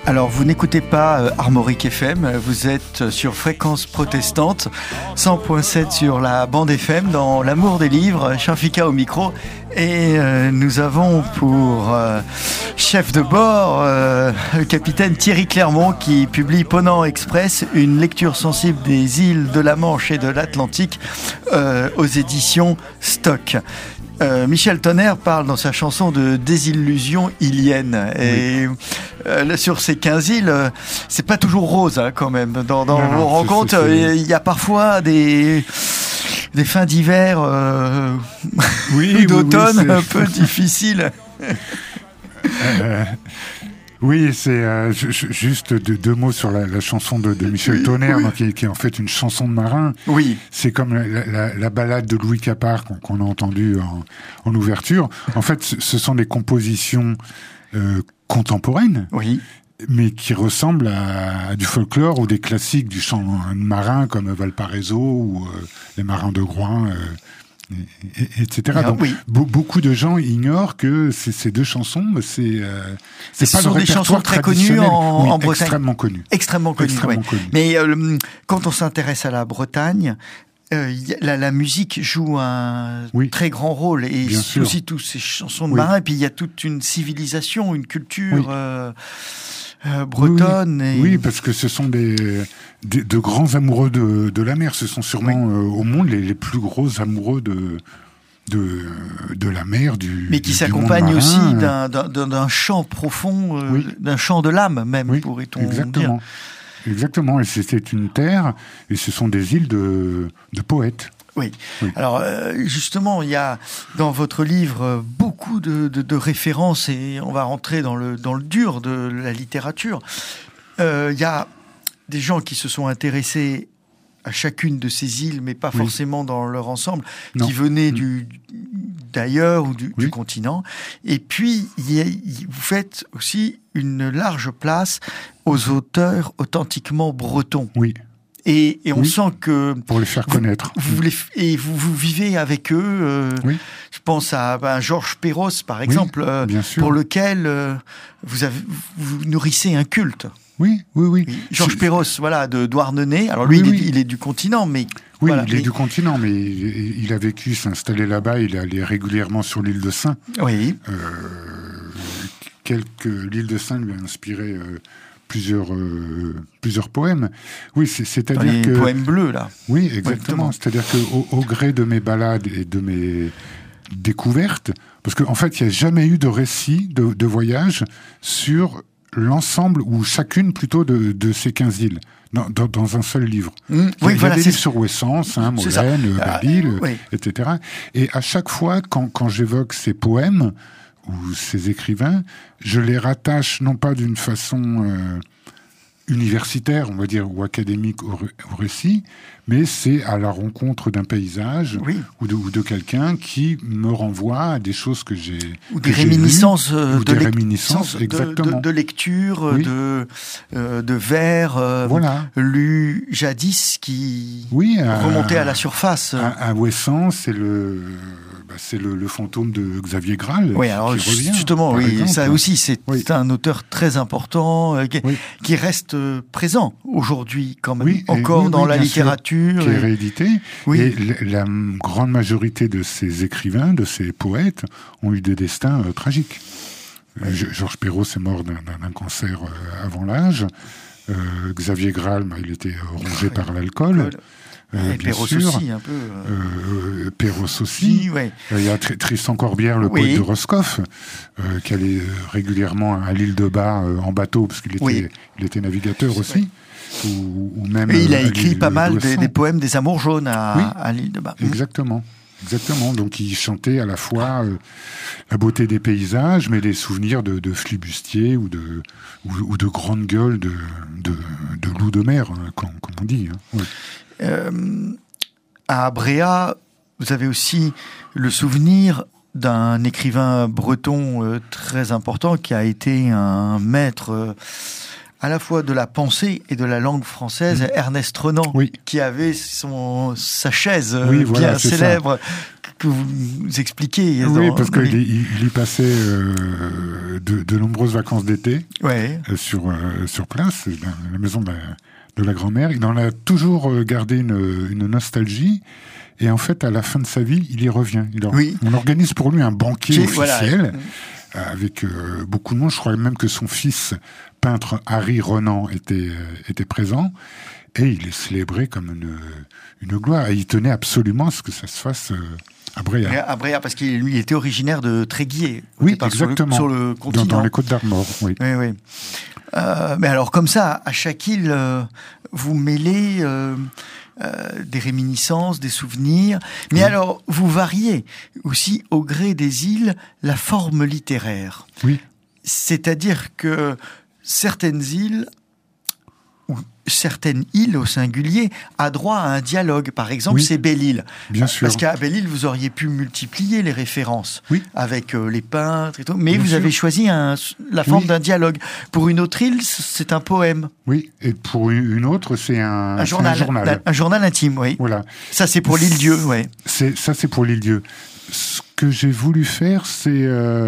Alors, vous n'écoutez pas Armorique FM, vous êtes sur Fréquence Protestante, 100.7 sur la bande FM, dans l'amour des livres, Shafika au micro. Et nous avons pour chef de bord le capitaine Thierry Clermont qui publie Ponant Express, une lecture sensible des îles de la Manche et de l'Atlantique aux éditions Stock. Michel Tonnerre parle dans sa chanson de désillusion ilienne. Et sur ces 15 îles, c'est pas toujours rose quand même. Dans vos rencontres, il y a parfois des fins d'hiver d'automne un peu difficiles. Oui, c'est juste deux mots sur la chanson de Michel Tonnerre, donc, qui est en fait une chanson de marin. Oui. C'est comme la ballade de Louis Capard qu'on a entendue en ouverture. En fait, ce sont des compositions contemporaines, oui, mais qui ressemblent à du folklore ou des classiques du chant marin comme Valparaiso ou les marins de Groix. Etc. Donc, beaucoup de gens ignorent que ces deux chansons, c'est pas sont le des chansons très connues en Bretagne. Extrêmement connues. Mais quand on s'intéresse à la Bretagne, la musique joue un très grand rôle, et aussi toutes ces chansons de marins. Et puis il y a toute une civilisation, une culture bretonne. Oui, parce que ce sont de grands amoureux de la mer. Ce sont sûrement au monde les plus gros amoureux de la mer, mais qui s'accompagne aussi d'un chant profond, d'un chant de l'âme même, pourrait-on dire. Exactement, et c'était une terre, et ce sont des îles de poètes. Oui. Alors justement, il y a dans votre livre beaucoup de références, et on va rentrer dans le dur de la littérature. Il y a des gens qui se sont intéressés à chacune de ces îles, mais pas forcément dans leur ensemble, qui venaient d'ailleurs ou du continent. Et puis, vous faites aussi une large place aux auteurs authentiquement bretons. Oui. Et on sent que... Pour les faire connaître. Vous vivez avec eux. Je pense à Georges Perros, par exemple, pour lequel vous nourrissez un culte. Oui. Georges Perros, de Douarnenez. Alors lui, il est du continent, mais... Oui, il est du continent, mais il a vécu, s'installer là-bas, il est allé régulièrement sur l'île de Sein. Oui. L'île de Sein lui a inspiré plusieurs poèmes. Oui, c'est-à-dire que... Les poèmes bleus, là. Oui, exactement. C'est-à-dire qu'au gré de mes balades et de mes découvertes, parce qu'en fait, il n'y a jamais eu de récit de voyage sur l'ensemble, ou chacune plutôt de ces 15 îles, dans un seul livre. Il y a des livres sur Ouessant, Saint-Molène, Belle-Île, etc. Et à chaque fois, quand j'évoque ces poèmes ou ces écrivains, je les rattache non pas d'une façon universitaire, on va dire, ou académique au récit, mais c'est à la rencontre d'un paysage ou de quelqu'un qui me renvoie à des choses que j'ai ou des réminiscences exactement, de lecture, de vers lus jadis qui remontaient à la surface. À Ouessant, c'est le fantôme de Xavier Graal qui revient. Justement, ça aussi, c'est un auteur très important qui reste présent aujourd'hui quand même, encore dans la littérature. Qui est réédité. Et la grande majorité de ces écrivains, de ces poètes, ont eu des destins tragiques. Georges Perros est mort d'un cancer avant l'âge. Xavier Graal, il était rongé par l'alcool. Perros aussi, un peu. Perros aussi. Il y a Tristan Corbière, le poète de Roscoff, qui allait régulièrement à l'île de Bas en bateau, parce qu'il était navigateur aussi. Ou même, et il a écrit pas mal des poèmes des Amours jaunes à l'île de Bas. Exactement. Donc il chantait à la fois la beauté des paysages, mais des souvenirs de flibustiers ou de grandes gueules de loups de mer, comme on dit. À Bréa, vous avez aussi le souvenir d'un écrivain breton très important qui a été un maître à la fois de la pensée et de la langue française, Ernest Renan, qui avait sa chaise bien célèbre que vous expliquez. Oui, parce qu'il y passait de nombreuses vacances d'été sur place, dans la maison de la grand-mère. Il en a toujours gardé une nostalgie. Et en fait, à la fin de sa vie, il y revient. On organise pour lui un banquet officiel avec beaucoup de monde. Je crois même que son fils, peintre Harry Renan, était présent. Et il est célébré comme une gloire. Et il tenait absolument à ce que ça se fasse à Bréa. À Bréa, parce qu'il était originaire de Tréguier. Oui, exactement. Sur le continent. Dans les Côtes d'Armor, oui. Oui. Mais alors, comme ça, à chaque île, vous mêlez des réminiscences, des souvenirs. Mais alors, vous variez aussi, au gré des îles, la forme littéraire. Oui. C'est-à-dire que certaines îles au singulier a droit à un dialogue. Par exemple, c'est Belle-Île. Bien sûr. Parce qu'à Belle-Île, vous auriez pu multiplier les références avec les peintres et tout. Mais Bien vous sûr. avez choisi la forme d'un dialogue. Pour une autre île, c'est un poème. Oui, et pour une autre, c'est un journal. Un journal intime, oui. Voilà. Ça, c'est pour l'île-dieu, oui. Ça, c'est pour l'île-dieu. Ce que j'ai voulu faire, c'est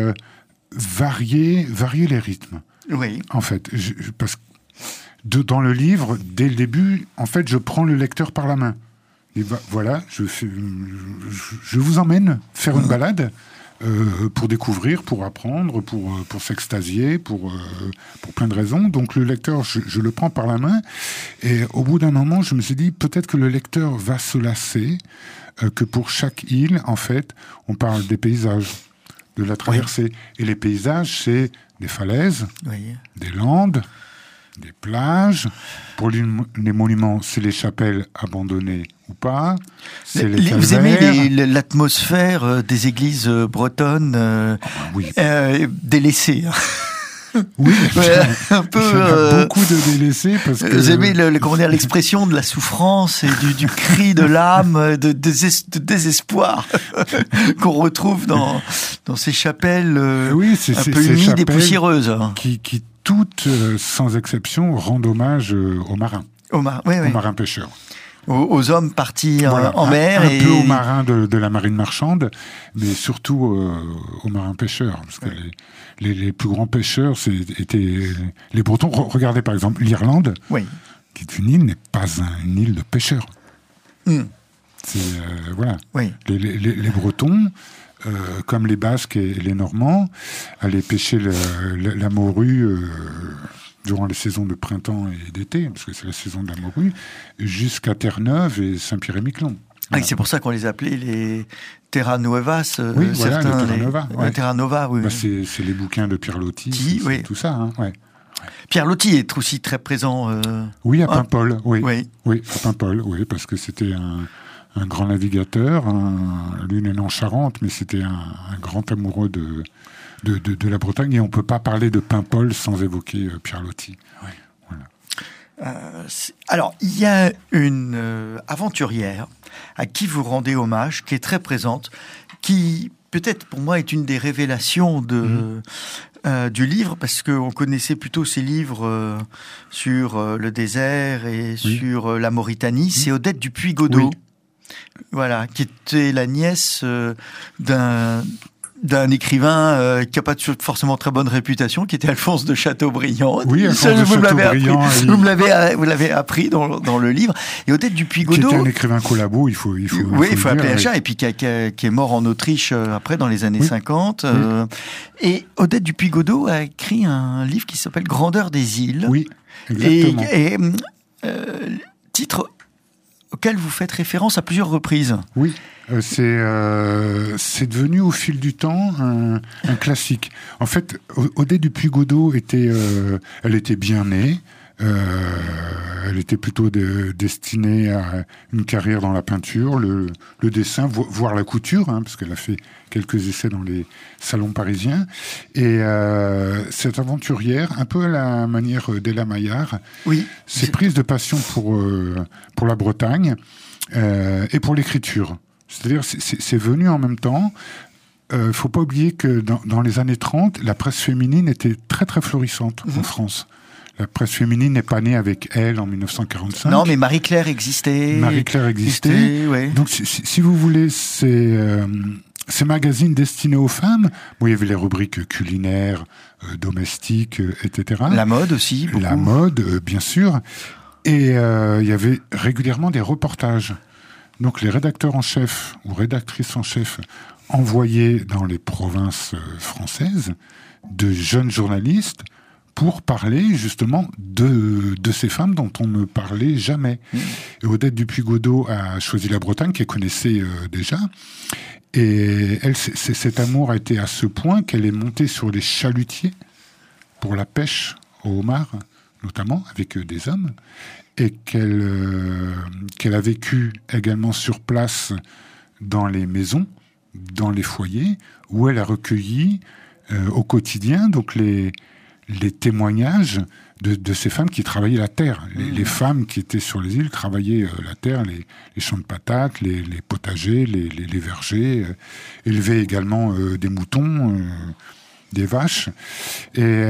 varier les rythmes. Oui. En fait, parce que dans le livre, dès le début, en fait, je prends le lecteur par la main. Et voilà, je vous emmène faire une balade pour découvrir, pour apprendre, pour s'extasier, pour plein de raisons. Donc le lecteur, je le prends par la main. Et au bout d'un moment, je me suis dit, peut-être que le lecteur va se lasser, que pour chaque île, en fait, on parle des paysages, de la traversée. Et les paysages, c'est des falaises, des landes, des plages. Pour les monuments, c'est les chapelles abandonnées ou pas. C'est les vous aimez l'atmosphère des églises bretonnes délaissées. Oui, un peu. Il y a beaucoup de délaissés parce que. Vous aimez l'expression de la souffrance et du cri de l'âme, de désespoir qu'on retrouve dans ces chapelles un peu humides et poussiéreuses. Qui toutes, sans exception, rendent hommage aux marins. Aux marins pêcheurs. Aux hommes partis en mer. Un peu aux marins de la marine marchande, mais surtout aux marins pêcheurs. Parce que les plus grands pêcheurs étaient les Bretons. Regardez par exemple l'Irlande, qui est une île, n'est pas une île de pêcheurs. C'est, voilà. Les Bretons, comme les Basques et les Normands, allaient pêcher la morue durant les saisons de printemps et d'été, parce que c'est la saison de la morue, jusqu'à Terre-Neuve et Saint-Pierre-et-Miquelon. Voilà. C'est pour ça qu'on les appelait les Terra Nuevas. Les Terra Nova. Terra Nova, oui. C'est les bouquins de Pierre Loti, c'est tout ça. Pierre Loti est aussi très présent. Oui, à Paimpol, à Paimpol, parce que c'était un grand navigateur, lui né en Charente, mais c'était un grand amoureux de la Bretagne, et on ne peut pas parler de Paimpol sans évoquer Pierre Loti. Alors, il y a une aventurière à qui vous rendez hommage, qui est très présente, qui peut-être pour moi est une des révélations du livre, parce qu'on connaissait plutôt ces livres sur le désert et sur la Mauritanie. C'est Odette du Puy-Godot, voilà, qui était la nièce d'un écrivain qui n'a pas forcément très bonne réputation, qui était Alphonse de Chateaubriand. Oui, Alphonse de Chateaubriand. Vous l'avez appris dans le livre. Et Odette du Puy-Godot, qui était un écrivain collabo, il faut appeler un chat, et puis qui est mort en Autriche après, dans les années 50. Et Odette du Puy-Godot a écrit un livre qui s'appelle Grandeur des îles. Oui, exactement. Et titre auquel vous faites référence à plusieurs reprises. Oui, c'est devenu au fil du temps un classique. En fait, Odette du Puy-Godot elle était bien née. Elle était plutôt destinée à une carrière dans la peinture, le dessin, voire la couture, parce qu'elle a fait quelques essais dans les salons parisiens. Et cette aventurière, un peu à la manière d'Ella Maillard, s'est prise de passion pour la Bretagne et pour l'écriture. C'est-à-dire, c'est venu en même temps. Faut pas oublier que dans les années 30, la presse féminine était très très florissante en France. La presse féminine n'est pas née avec Elle en 1945. Non, mais Marie-Claire existait. Marie-Claire existait. Ouais. Donc, si vous voulez, ces magazines destinés aux femmes, bon, il y avait les rubriques culinaires, domestiques, etc. La mode aussi, beaucoup. La mode, bien sûr. Et il y avait régulièrement des reportages. Donc les rédacteurs en chef ou rédactrices en chef envoyaient dans les provinces françaises de jeunes journalistes pour parler justement de ces femmes dont on ne parlait jamais. Et Odette Dupuy-Godeau a choisi la Bretagne, qu'elle connaissait déjà. Et elle, cet amour a été à ce point qu'elle est montée sur les chalutiers pour la pêche au homard, notamment avec des hommes, et qu'elle a vécu également sur place dans les maisons, dans les foyers, où elle a recueilli au quotidien donc les témoignages de ces femmes qui travaillaient la terre. Les femmes qui étaient sur les îles travaillaient la terre, les champs de patates, les potagers, les vergers, élevaient également des moutons, des vaches. Et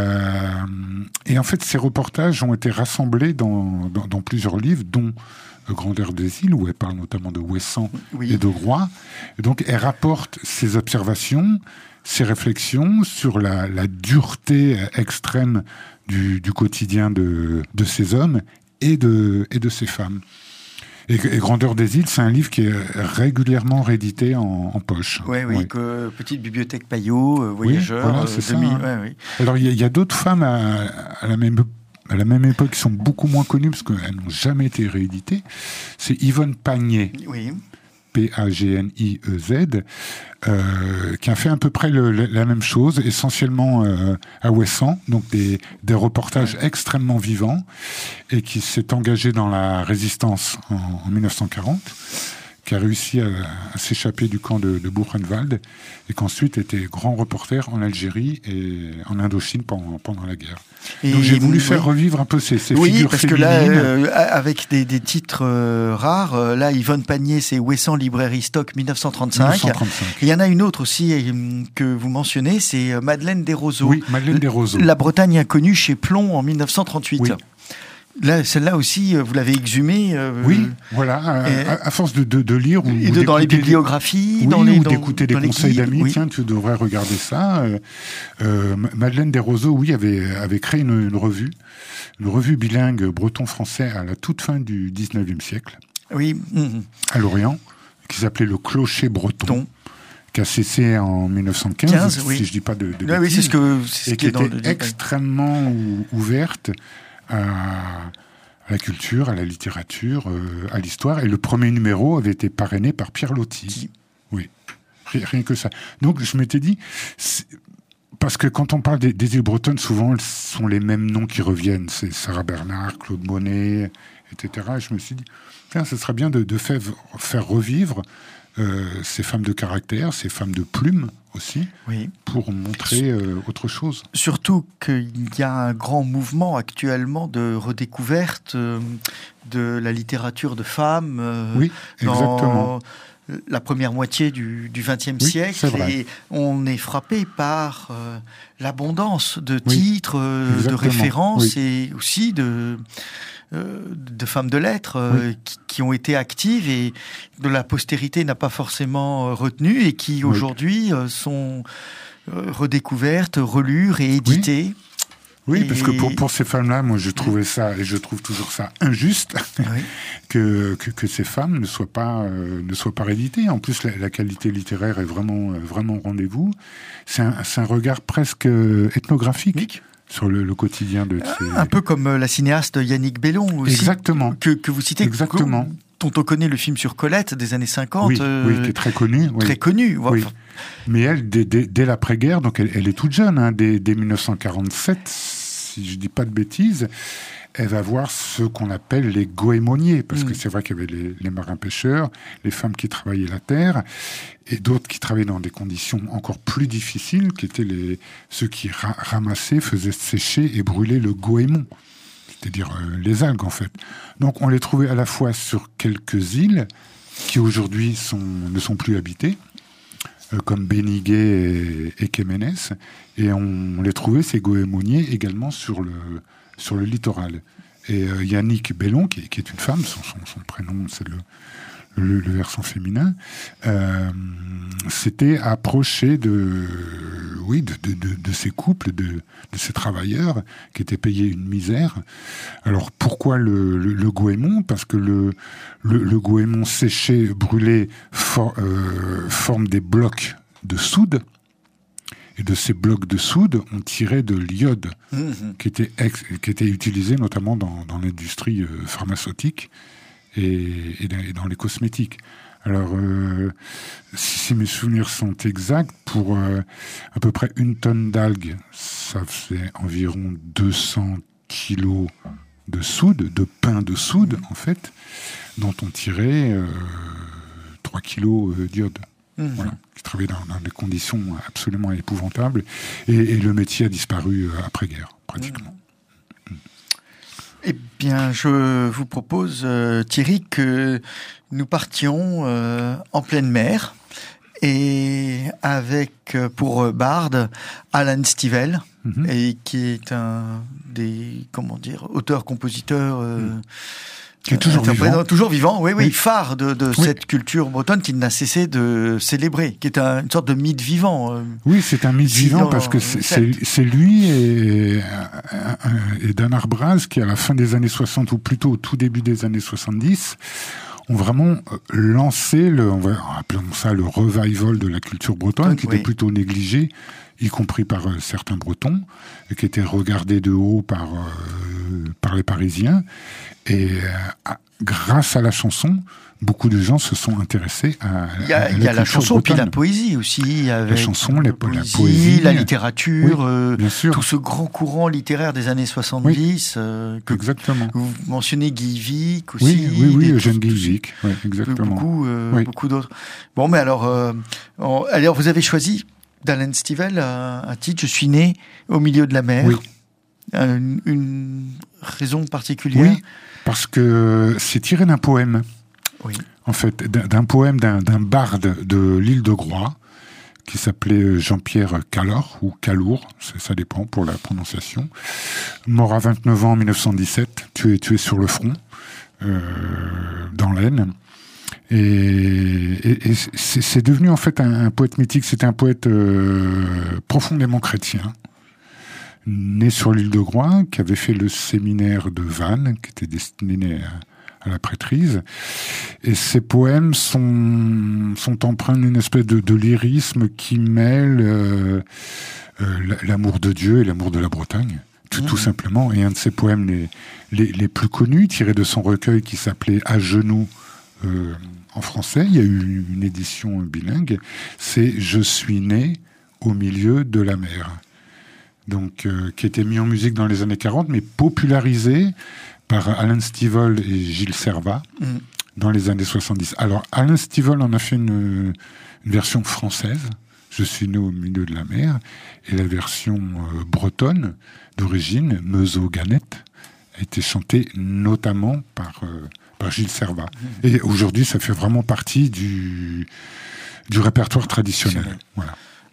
en fait, ces reportages ont été rassemblés dans plusieurs livres, dont Grandeur des îles, où elle parle notamment de Ouessant et de Groix. Et donc, elle rapporte ses observations, ses réflexions sur la dureté extrême du quotidien de ces hommes et de ces femmes. Et Grandeur des îles, c'est un livre qui est régulièrement réédité en poche. Oui, que Petite Bibliothèque Payot, Voyageurs. Oui, voilà, c'est ça. Ouais. Alors, il y a d'autres femmes à la même époque qui sont beaucoup moins connues parce qu'elles n'ont jamais été rééditées. C'est Yvonne Pagnet. Oui. P-A-G-N-I-E-Z, qui a fait à peu près la même chose, essentiellement à Ouessant, donc des reportages extrêmement vivants, et qui s'est engagé dans la résistance en 1940, qui a réussi à s'échapper du camp de Buchenwald, et qu'ensuite était grand reporter en Algérie et en Indochine pendant la guerre. Et donc j'ai voulu faire revivre un peu ces figures féminines. Oui, parce que là, avec des titres rares, là, Yvonne Pagnet, c'est Ouessant, librairie stock 1935. Il y en a une autre aussi que vous mentionnez, c'est Madeleine Desroseaux. Oui, Madeleine Desroseaux. La Bretagne inconnue chez Plomb en 1938. Oui. Là, celle-là aussi, vous l'avez exhumée. Oui, voilà, à force de lire ou dans les bibliographies, ou d'écouter des conseils d'amis. Oui. Tiens, tu devrais regarder ça. Madeleine Desroseaux, oui, avait créé une revue bilingue breton-français à la toute fin du 19e siècle. Oui. À Lorient, qui s'appelait Le Clocher Breton. Qui a cessé en 1915, si je dis pas de bêtises. Oui, c'est ce qui était extrêmement ouverte à la culture, à la littérature, à l'histoire. Et le premier numéro avait été parrainé par Pierre Loti. Oui, rien que ça. Donc je m'étais dit, parce que quand on parle des îles bretonnes, souvent elles sont les mêmes noms qui reviennent. C'est Sarah Bernard, Claude Monet, etc. Et je me suis dit, tiens, ce serait bien de faire revivre ces femmes de caractère, ces femmes de plume aussi, pour montrer autre chose. Surtout qu'il y a un grand mouvement actuellement de redécouverte de la littérature de femmes exactement. Dans la première moitié du XXe siècle. Et on est frappé par l'abondance de titres, de références et aussi de femmes de lettres qui ont été actives et dont la postérité n'a pas forcément retenu et qui aujourd'hui sont redécouvertes, relues, rééditées. Oui, parce que pour ces femmes-là, moi je trouvais ça, et je trouve toujours ça injuste, que ces femmes ne soient pas rééditées. En plus, la qualité littéraire est vraiment au rendez-vous. C'est un regard presque ethnographique. Sur le quotidien de ces... Un peu comme la cinéaste Yannick Bellon aussi. Exactement. Que vous citez. Exactement. Dont on connaît le film sur Colette des années 50. Oui, qui est très connu. Très connu. Oui. Mais elle, dès l'après-guerre, donc elle est toute jeune, dès 1947, si je ne dis pas de bêtises, elle va voir ce qu'on appelle les goémoniers, parce que c'est vrai qu'il y avait les marins-pêcheurs, les femmes qui travaillaient la terre, et d'autres qui travaillaient dans des conditions encore plus difficiles, qui étaient ceux qui ramassaient, faisaient sécher et brûler le goémon, c'est-à-dire les algues en fait. Donc on les trouvait à la fois sur quelques îles, qui aujourd'hui ne sont plus habitées, comme Béniguet et Kéménès, et on les trouvait, ces goémoniers, également sur le littoral. Et Yannick Bellon, qui est une femme, son prénom, c'est le versant féminin, s'était approché de ces couples, de ces travailleurs qui étaient payés une misère. Alors pourquoi le goémon ? Parce que le goémon séché, brûlé, forme des blocs de soude. Et de ces blocs de soude, on tirait de l'iode, qui était utilisé notamment dans l'industrie pharmaceutique et dans les cosmétiques. Alors, si mes souvenirs sont exacts, pour à peu près 1 tonne d'algues, ça faisait environ 200 kilos de soude, de pain de soude, en fait, dont on tirait 3 kilos d'iode. Voilà, qui travaillait dans des conditions absolument épouvantables, et le métier a disparu après-guerre, pratiquement. Eh bien, je vous propose, Thierry, que nous partions en pleine mer, et avec, pour barde, Alan Stivell, et qui est un des, auteurs-compositeurs... qui est toujours vivant. Oui, phare de cette culture bretonne qu'il n'a cessé de célébrer, qui est une sorte de mythe vivant. Oui, c'est un mythe vivant parce que c'est lui et Dan Arbraz qui, à la fin des années 60, ou plutôt au tout début des années 70, ont vraiment lancé appelons ça le revival de la culture bretonne, qui était plutôt négligée, y compris par certains Bretons, et qui était regardé de haut par les Parisiens. Et grâce à la chanson, beaucoup de gens se sont intéressés à il y a la chanson, bretonne. Puis la poésie aussi. Avec la chanson, la poésie, la littérature, bien sûr. Tout ce grand courant littéraire des années 70. Exactement. Vous mentionnez Guy Vic aussi. Oui, Eugène Guy Vic, exactement. Beaucoup d'autres. Bon, mais alors vous avez choisi d'Alan Stivell un titre, Je suis né au milieu de la mer. Oui. Une raison particulière? Oui, parce que c'est tiré d'un poème. Oui. En fait, d'un poème d'un barde de l'île de Groix, qui s'appelait Jean-Pierre Calour, ou Calour, ça dépend pour la prononciation. Mort à 29 ans en 1917, tué sur le front, dans l'Aisne. Et c'est devenu en fait un poète mythique. C'était un poète profondément chrétien, né sur l'île de Groix, qui avait fait le séminaire de Vannes, qui était destiné à la prêtrise. Et ces poèmes sont empreints d'une espèce de lyrisme qui mêle l'amour de Dieu et l'amour de la Bretagne, tout simplement. Et un de ses poèmes les plus connus, tiré de son recueil qui s'appelait « À genoux », en français, il y a eu une édition bilingue, c'est « Je suis né au milieu de la mer ». Donc, qui était mis en musique dans les années 40, mais popularisé par Alan Stivell et Gilles Servat dans les années 70. Alors, Alan Stivell en a fait une version française, Je suis né au milieu de la mer, et la version bretonne d'origine, Meuseau-Ganette, a été chantée notamment par Gilles Servat. Et aujourd'hui, ça fait vraiment partie du répertoire traditionnel. Voilà.